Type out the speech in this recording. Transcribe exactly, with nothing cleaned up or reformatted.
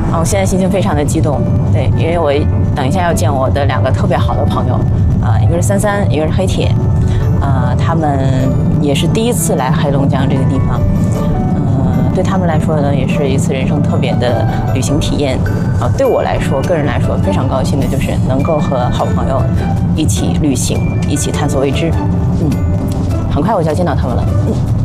啊，我现在心情非常的激动，对，因为我等一下要见我的两个特别好的朋友，啊、呃，一个是三三，一个是黑铁，啊、呃，他们也是第一次来黑龙江这个地方，嗯、呃，对他们来说呢，也是一次人生特别的旅行体验，啊、呃，对我来说，个人来说非常高兴的就是能够和好朋友一起旅行，一起探索未知，嗯，很快我就要见到他们了，嗯。